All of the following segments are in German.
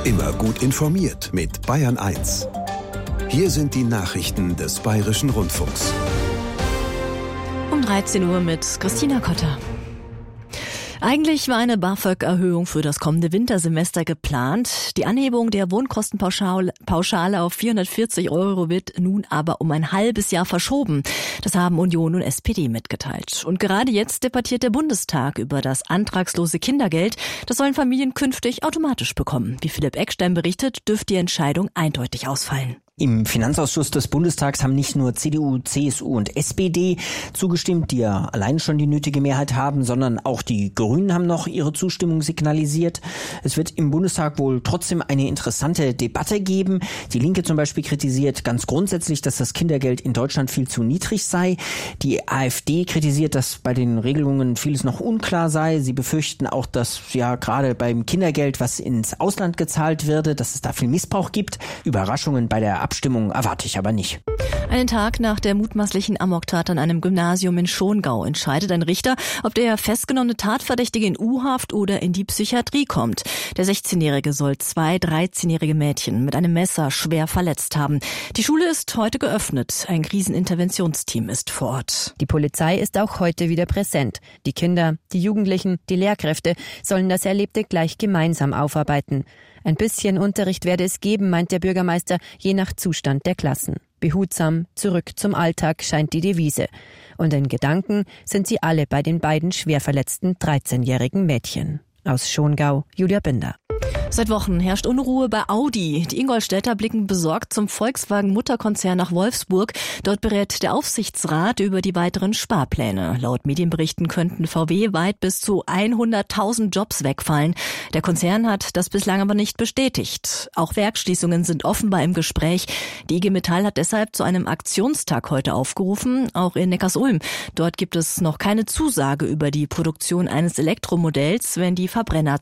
Immer gut informiert mit Bayern 1. Hier sind die Nachrichten des Bayerischen Rundfunks. Um 13 Uhr mit Christina Kotter. Eigentlich war eine BAföG-Erhöhung für das kommende Wintersemester geplant. Die Anhebung der Wohnkostenpauschale auf 440 € wird nun aber um ein halbes Jahr verschoben. Das haben Union und SPD mitgeteilt. Und gerade jetzt debattiert der Bundestag über das antragslose Kindergeld. Das sollen Familien künftig automatisch bekommen. Wie Philipp Eckstein berichtet, dürfte die Entscheidung eindeutig ausfallen. Im Finanzausschuss des Bundestags haben nicht nur CDU, CSU und SPD zugestimmt, die ja allein schon die nötige Mehrheit haben, sondern auch die Grünen haben noch ihre Zustimmung signalisiert. Es wird im Bundestag wohl trotzdem eine interessante Debatte geben. Die Linke zum Beispiel kritisiert ganz grundsätzlich, dass das Kindergeld in Deutschland viel zu niedrig sei. Die AfD kritisiert, dass bei den Regelungen vieles noch unklar sei. Sie befürchten auch, dass ja gerade beim Kindergeld, was ins Ausland gezahlt werde, dass es da viel Missbrauch gibt. Überraschungen bei der Abstimmung erwarte ich aber nicht. Einen Tag nach der mutmaßlichen Amoktat an einem Gymnasium in Schongau entscheidet ein Richter, ob der festgenommene Tatverdächtige in U-Haft oder in die Psychiatrie kommt. Der 16-Jährige soll 2 13-jährige Mädchen mit einem Messer schwer verletzt haben. Die Schule ist heute geöffnet. Ein Kriseninterventionsteam ist vor Ort. Die Polizei ist auch heute wieder präsent. Die Kinder, die Jugendlichen, die Lehrkräfte sollen das Erlebte gleich gemeinsam aufarbeiten. Ein bisschen Unterricht werde es geben, meint der Bürgermeister, je nach Zustand der Klassen. Behutsam, zurück zum Alltag scheint die Devise. Und in Gedanken sind sie alle bei den beiden schwer verletzten 13-jährigen Mädchen. Aus Schongau, Julia Binder. Seit Wochen herrscht Unruhe bei Audi. Die Ingolstädter blicken besorgt zum Volkswagen-Mutterkonzern nach Wolfsburg. Dort berät der Aufsichtsrat über die weiteren Sparpläne. Laut Medienberichten könnten VW weit bis zu 100.000 Jobs wegfallen. Der Konzern hat das bislang aber nicht bestätigt. Auch Werksschließungen sind offenbar im Gespräch. Die IG Metall hat deshalb zu einem Aktionstag heute aufgerufen, auch in Neckarsulm. Dort gibt es noch keine Zusage über die Produktion eines Elektromodells, wenn die Verbrenner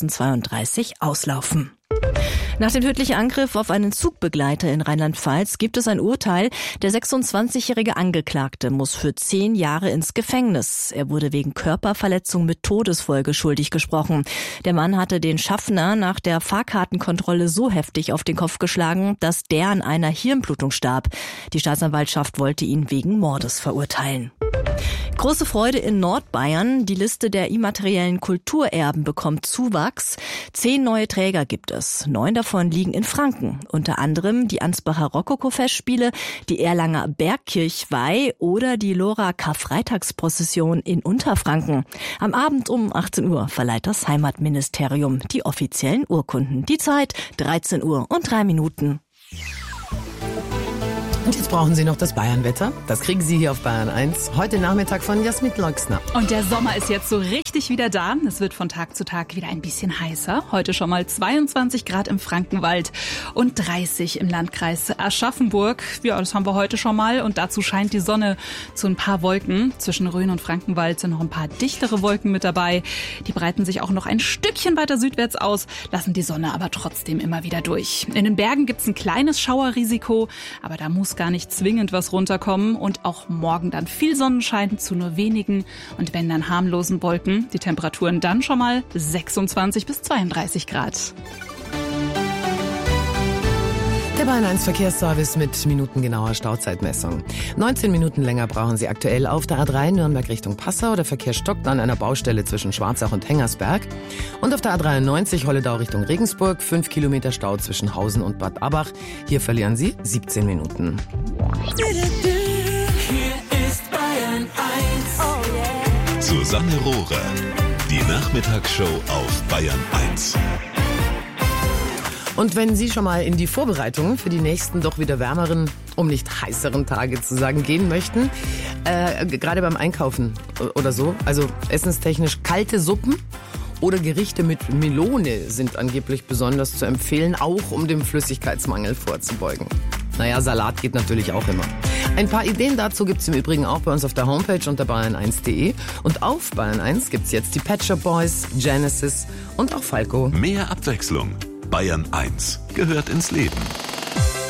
2032 auslaufen. Nach dem tödlichen Angriff auf einen Zugbegleiter in Rheinland-Pfalz gibt es ein Urteil. Der 26-jährige Angeklagte muss für 10 Jahre ins Gefängnis. Er wurde wegen Körperverletzung mit Todesfolge schuldig gesprochen. Der Mann hatte den Schaffner nach der Fahrkartenkontrolle so heftig auf den Kopf geschlagen, dass der an einer Hirnblutung starb. Die Staatsanwaltschaft wollte ihn wegen Mordes verurteilen. Große Freude in Nordbayern. Die Liste der immateriellen Kulturerben bekommt Zuwachs. 10 neue Träger gibt es. 9 davon liegen in Franken. Unter anderem die Ansbacher Rokoko-Festspiele, die Erlanger Bergkirchweih oder die Lora Karfreitagsprozession in Unterfranken. Am Abend um 18 Uhr verleiht das Heimatministerium die offiziellen Urkunden. Die Zeit 13 Uhr und 3 Minuten. Und jetzt brauchen Sie noch das Bayernwetter. Das kriegen Sie hier auf Bayern 1. Heute Nachmittag von Jasmin Loxner. Und der Sommer ist jetzt so richtig wieder da. Es wird von Tag zu Tag wieder ein bisschen heißer. Heute schon mal 22 Grad im Frankenwald und 30 im Landkreis Aschaffenburg. Ja, das haben wir heute schon mal. Und dazu scheint die Sonne zu ein paar Wolken. Zwischen Rhön und Frankenwald sind noch ein paar dichtere Wolken mit dabei. Die breiten sich auch noch ein Stückchen weiter südwärts aus, lassen die Sonne aber trotzdem immer wieder durch. In den Bergen gibt's ein kleines Schauerrisiko, aber da muss gar nicht zwingend was runterkommen und auch morgen dann viel Sonnenschein zu nur wenigen und wenn dann harmlosen Wolken, die Temperaturen dann schon mal 26 bis 32 Grad. Der Bayern 1 Verkehrsservice mit minutengenauer Stauzeitmessung. 19 Minuten länger brauchen Sie aktuell auf der A3 Nürnberg Richtung Passau. Der Verkehr stockt an einer Baustelle zwischen Schwarzach und Hengersberg. Und auf der A93 Holledau Richtung Regensburg 5 Kilometer Stau zwischen Hausen und Bad Abach. Hier verlieren Sie 17 Minuten. Hier ist Bayern 1. Susanne Rohrer. Die Nachmittagsshow auf Bayern 1. Und wenn Sie schon mal in die Vorbereitungen für die nächsten doch wieder wärmeren, um nicht heißeren Tage zu sagen, gehen möchten, gerade beim Einkaufen oder so, also essenstechnisch kalte Suppen oder Gerichte mit Melone sind angeblich besonders zu empfehlen, auch um dem Flüssigkeitsmangel vorzubeugen. Naja, Salat geht natürlich auch immer. Ein paar Ideen dazu gibt's im Übrigen auch bei uns auf der Homepage unter bayern1.de. Und auf Bayern 1 gibt's jetzt die Pet Shop Boys, Genesis und auch Falco. Mehr Abwechslung. Bayern 1 gehört ins Leben.